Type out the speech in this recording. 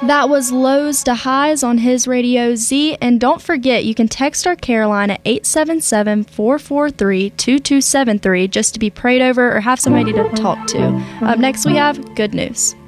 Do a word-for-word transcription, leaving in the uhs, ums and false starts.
That was Lows to Highs on His Radio Z. And don't forget, you can text our care line at eight seven seven, four four three, two two seven three just to be prayed over or have somebody to talk to. Up next, we have good news.